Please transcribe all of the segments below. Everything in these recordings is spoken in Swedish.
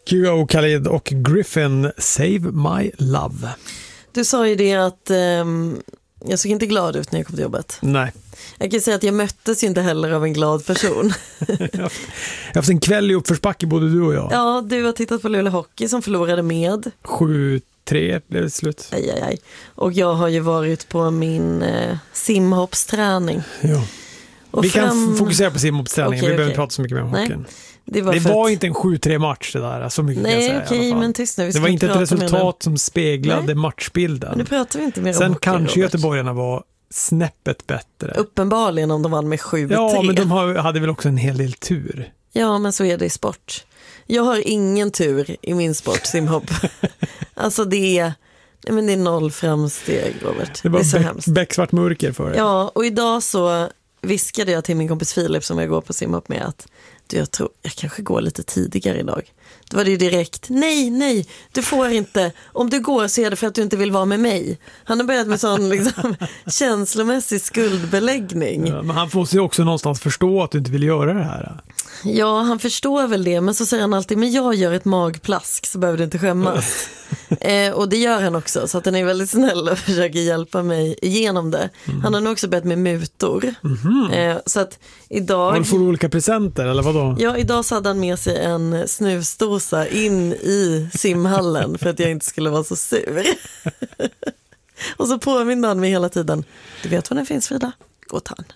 QO, Khalid och Griffin, Save My Love. Du sa ju det att jag såg inte glad ut när jag kom till jobbet. Nej. Jag kan säga att jag möttes ju inte heller av en glad person. Jag har haft en kväll i uppförsbacke, både du och jag. Ja, du har tittat på Luleå Hockey som förlorade med 7-3 blev det slut. Aj. Och jag har ju varit på min simhoppsträning. Ja. Och vi kan fokusera på simhoppsträningen, okay, vi behöver inte prata så mycket mer om hockeyn. Det var inte en 7-3 match det där, så mycket kan jag säga. Nej, men tyst nu. Det var inte ett resultat som speglade matchbilden. Men nu pratar vi inte mer om sen hockey, kanske Robert. Göteborgarna var snäppet bättre. Uppenbarligen om de vann med 7-3. Ja, men de hade väl också en hel del tur. Ja, men så är det i sport. Jag har ingen tur i min sport, simhopp. Alltså det är 0 framsteg, Robert. Det var så hemskt. becksvart mörker för det. Ja, och idag så viskade jag till min kompis Filip som jag går på simhopp med att jag tror jag kanske går lite tidigare idag. Då var det ju direkt, nej, du får inte. Om du går så är det för att du inte vill vara med mig. Han har börjat med sån känslomässig skuldbeläggning. Ja, men han måste ju också någonstans förstå att du inte vill göra det här. Ja, han förstår väl det, men så säger han alltid, men jag gör ett magplask så behöver du inte skämmas. Och det gör han också, så att han är väldigt snäll och försöker hjälpa mig igenom det. Han har nog också börjat med mutor. Så att idag... Han får olika presenter, eller vadå? Ja, idag så hade han med sig en snusdosa in i simhallen för att jag inte skulle vara så sur. Och så påminner han mig hela tiden, du vet var den finns, Frida? Gå och ta den.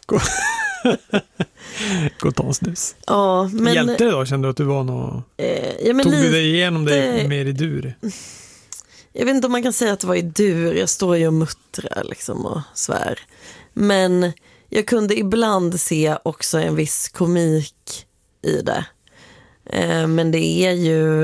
Gå och ta en snus. Ja, men... Hjälpte det då? Kände du att du var något... Tog du dig igenom det mer i dur? Jag vet inte om man kan säga att det var i dur. Jag står ju och muttrar liksom och svär. Men jag kunde ibland se också en viss komik i det. Men det är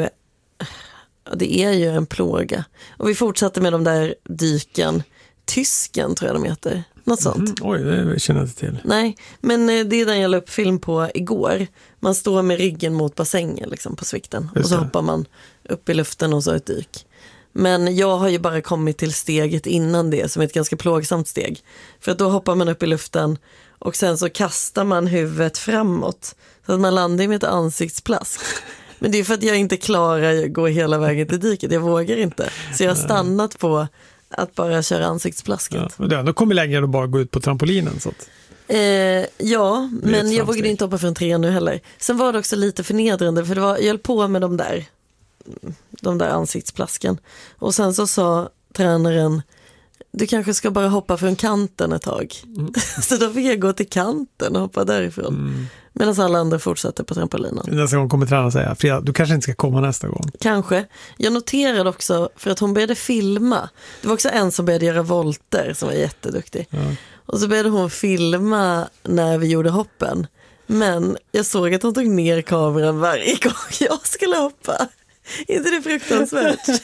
ju en plåga. Och vi fortsatte med de där dyken. Tysken tror jag de heter. Något sånt. Oj, det känner jag inte till. Nej, men det är den jag la upp film på igår. Man står med ryggen mot bassängen liksom, på svikten. Och så hoppar man upp i luften och så ett dyk. Men jag har ju bara kommit till steget innan det, som är ett ganska plågsamt steg. För att då hoppar man upp i luften och sen så kastar man huvudet framåt. Så att man landar med ett ansiktsplask. Men det är för att jag inte klarar att gå hela vägen till dyket. Jag vågar inte. Så jag har stannat på att bara köra ansiktsplasket. Ja, då kommer längre att bara gå ut på trampolinen. Så att... ja, men jag vågade inte hoppa från 3 nu heller. Sen var det också lite förnedrande, för jag höll på med de där ansiktsplasken. Och sen så sa tränaren, du kanske ska bara hoppa från kanten ett tag. Så då fick jag gå till kanten och hoppa därifrån. Medan alla andra fortsatte på trampolinen. Nästa gång kommer tränaren säga, Frida, du kanske inte ska komma nästa gång. Kanske. Jag noterade också, för att hon började filma. Det var också en som började göra volter som var jätteduktig. Ja. Och så började hon filma när vi gjorde hoppen. Men jag såg att hon tog ner kameran varje gång jag skulle hoppa. Inte det fruktansvärt?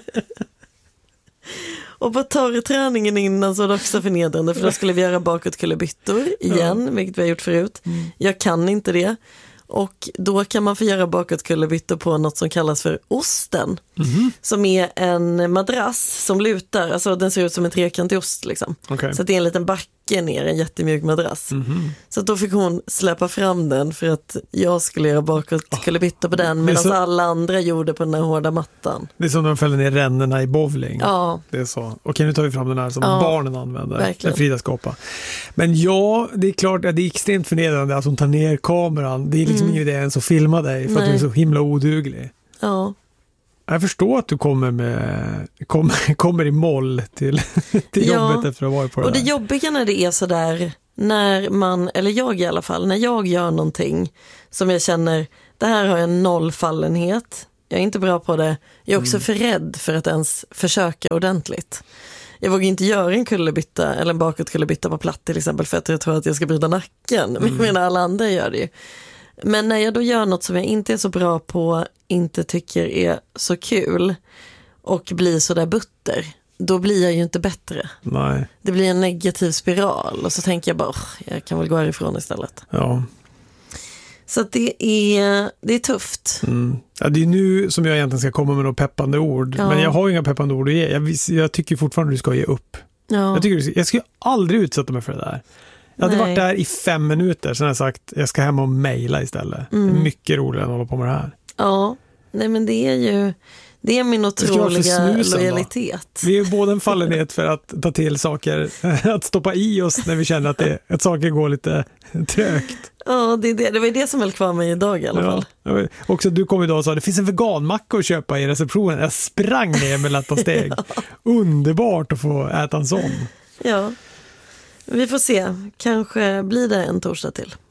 Och på torrträningen innan så var det också förnedrande, för då skulle vi göra bakåtkullerbyttor igen, vilket vi har gjort förut. Jag kan inte det. Och då kan man få göra bakåtkullerbyttor på något som kallas för osten. Som är en madrass som lutar. Alltså den ser ut som en trekantig ost liksom. Så att det är en liten backe ner, en jättemjuk madrass. Så att då fick hon släppa fram den för att jag skulle göra bakåtkullerbyttor på den, medan alla andra gjorde på den här hårda mattan. Det är som när de fäller ner rännorna i bowling. Ja. Det är så. Okej, nu tar vi fram den här som barnen använder. Verkligen. Frida skapa. Men ja, det är klart att det är extremt förnedrande att hon tar ner kameran. Det är liksom ingen idé ens att filma dig för att du är så himla oduglig. Ja. Jag förstår att du kommer i moll till jobbet efter att ha varit på det. Och det jobbiga när det är så där, när man, eller jag i alla fall, när jag gör någonting som jag känner, det här har jag nollfallenhet, jag är inte bra på det, jag är också för rädd för att ens försöka ordentligt. Jag vågar inte göra en kullerbytta eller en bakåtkullerbytta på platt till exempel, för att jag tror att jag ska bryta nacken, men alla andra gör det ju. Men när jag då gör något som jag inte är så bra på, inte tycker är så kul och blir så där butter, då blir jag ju inte bättre. Nej. Det blir en negativ spiral och så tänker jag bara, jag kan väl gå härifrån istället. Ja. Så att det är tufft. Ja, det är nu som jag egentligen ska komma med några peppande ord. Ja. Men jag har inga peppande ord att ge. Jag tycker fortfarande att du ska ge upp. Ja. Jag ska aldrig utsätta mig för det där. Jag hade varit där i 5 minuter, sen har jag sagt jag ska hem och mejla istället. Det är mycket roligare än att hålla på med det här. Ja. nej men det är min otroliga lojalitet. Vi är både en fallenhet för att ta till saker, att stoppa i oss när vi känner att saker går lite trögt. Ja, det var det som höll kvar mig idag i alla fall. Också du kom idag och sa det finns en veganmacka att köpa i receptionen. Jag sprang ner med lätta steg. Underbart att få äta en sån. Ja, vi får se. Kanske blir det en torsdag till.